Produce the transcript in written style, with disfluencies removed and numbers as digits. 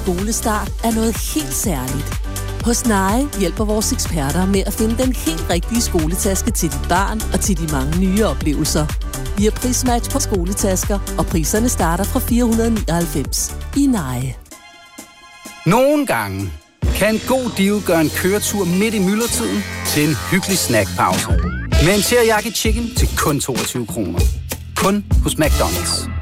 skolestart er noget helt særligt. Hos Neje hjælper vores eksperter med at finde den helt rigtige skoletaske til dit barn og til de mange nye oplevelser. Vi har prismatch på skoletasker, og priserne starter fra 499 i Neje. Nogle gange kan en god deal gøre en køretur midt i myldretiden til en hyggelig snackpause. Med en teriyaki chicken til kun 22 kroner. Kun hos McDonald's.